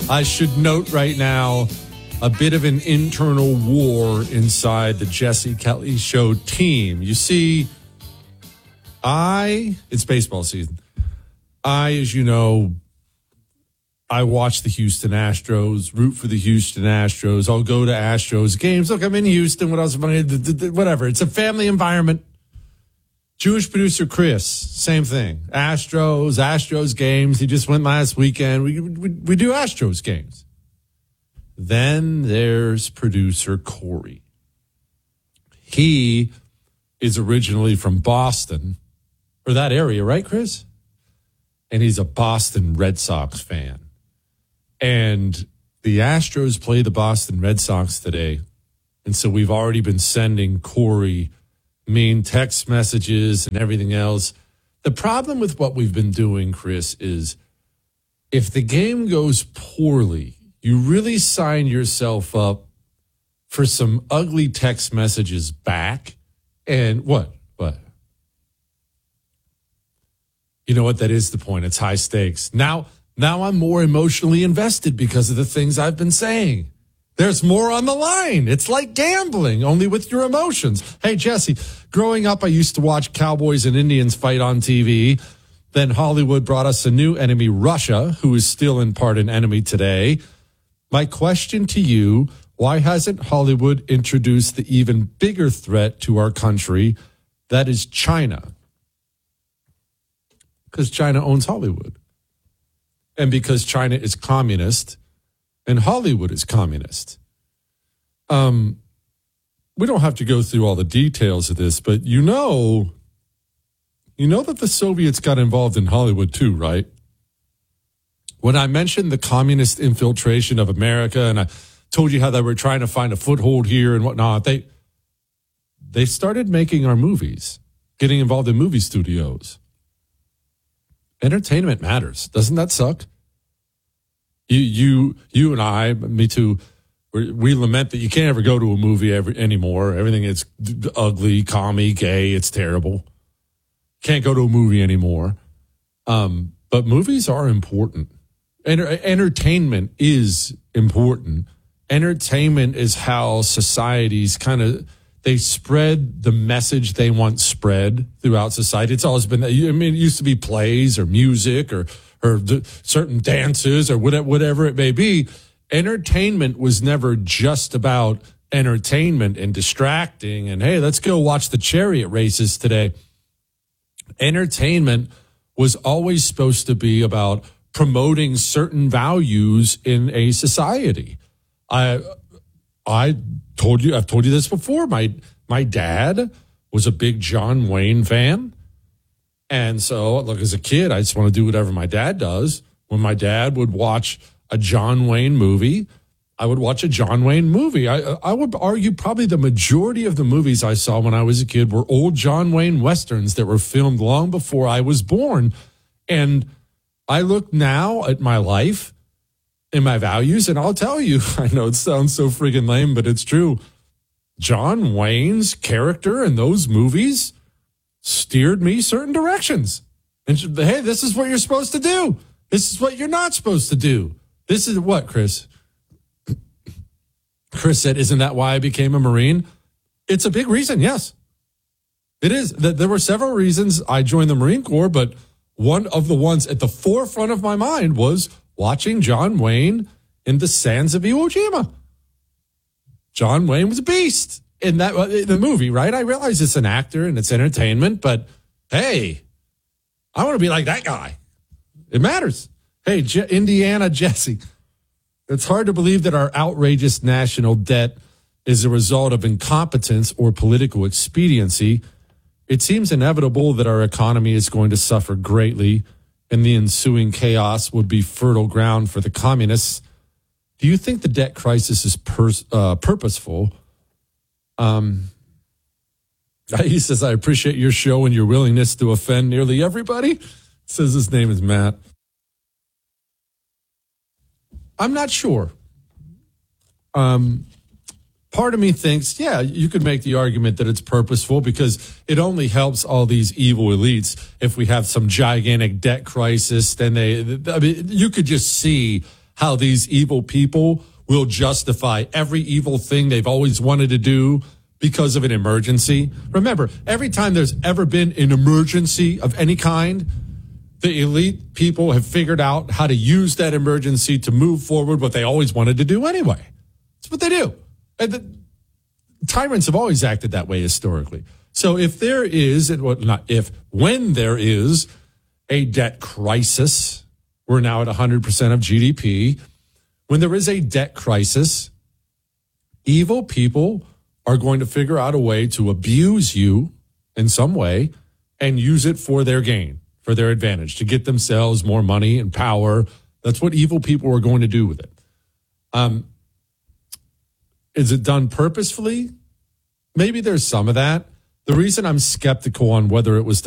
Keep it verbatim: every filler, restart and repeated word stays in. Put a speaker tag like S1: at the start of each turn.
S1: I should note right now a bit of an internal war inside the Jesse Kelly Show team. You see, I, it's baseball season. I, as you know, I watch the Houston Astros, root for the Houston Astros. I'll go to Astros games. Look, I'm in Houston. What else am I? Whatever. It's a family environment. Jewish producer Chris, same thing. Astros, Astros games. He just went last weekend. We, we, we do Astros games. Then there's producer Corey. He is originally from Boston, or that area, right, Chris? And he's a Boston Red Sox fan. And the Astros play the Boston Red Sox today. And so we've already been sending Corey mean text messages and everything else. The problem with what we've been doing, Chris, is if the game goes poorly, you really sign yourself up for some ugly text messages back. And what? What? You know what? That is the point. It's high stakes. Now, now I'm more emotionally invested because of the things I've been saying. There's more on the line. It's like gambling, only with your emotions. Hey, Jesse, growing up, I used to watch Cowboys and Indians fight on T V. Then Hollywood brought us a new enemy, Russia, who is still in part an enemy today. My question to you, why hasn't Hollywood introduced the even bigger threat to our country, that is China? Because China owns Hollywood. And because China is communist and Hollywood is communist. Um, we don't have to go through all the details of this, but you know, you know that the Soviets got involved in Hollywood too, right? When I mentioned the communist infiltration of America and I told you how they were trying to find a foothold here and whatnot, they they started making our movies, getting involved in movie studios. Entertainment matters. Doesn't that suck? You, you, you and I, me too, we, we lament that you can't ever go to a movie every, anymore. Everything is ugly, commie, gay. It's terrible. Can't go to a movie anymore. Um, but movies are important. Enter, entertainment is important. Entertainment is how societies kind of, they spread the message they want spread throughout society. It's always been, I mean, it used to be plays or music or or the certain dances or whatever, whatever it may be. Entertainment was never just about entertainment and distracting and, hey, let's go watch the chariot races today. Entertainment was always supposed to be about promoting certain values in a society. I I told you, I've told you this before. My my dad was a big John Wayne fan. And so, look, as a kid, I just want to do whatever my dad does. When my dad would watch a John Wayne movie, I would watch a John Wayne movie. I, I would argue probably the majority of the movies I saw when I was a kid were old John Wayne Westerns that were filmed long before I was born. And I look now at my life and my values, and I'll tell you, I know it sounds so friggin' lame, but it's true. John Wayne's character in those movies steered me certain directions. And hey, this is what you're supposed to do. This is what you're not supposed to do. This is what, Chris? Chris said, isn't that why I became a Marine? It's a big reason, yes. It is. There were several reasons I joined the Marine Corps, but one of the ones at the forefront of my mind was watching John Wayne in the Sands of Iwo Jima. John Wayne was a beast in that in the movie, right? I realize it's an actor and it's entertainment, but hey, I want to be like that guy. It matters. Hey, Je- Indiana Jesse, it's hard to believe that our outrageous national debt is a result of incompetence or political expediency. It seems inevitable that our economy is going to suffer greatly, and the ensuing chaos would be fertile ground for the communists. Do you think the debt crisis is pers- uh, purposeful? Um, he says, I appreciate your show and your willingness to offend nearly everybody. Says his name is Matt. I'm not sure. Um, part of me thinks, yeah, you could make the argument that it's purposeful because it only helps all these evil elites. If we have some gigantic debt crisis, then they, I mean, you could just see how these evil people will justify every evil thing they've always wanted to do because of an emergency. Remember, every time there's ever been an emergency of any kind, the elite people have figured out how to use that emergency to move forward what they always wanted to do anyway. That's what they do. And the tyrants have always acted that way historically. So if there is, and what not if, when there is a debt crisis, we're now at one hundred percent of G D P. When there is a debt crisis, evil people are going to figure out a way to abuse you in some way and use it for their gain, for their advantage, to get themselves more money and power. That's what evil people are going to do with it. Um, is it done purposefully? Maybe there's some of that. The reason I'm skeptical on whether it was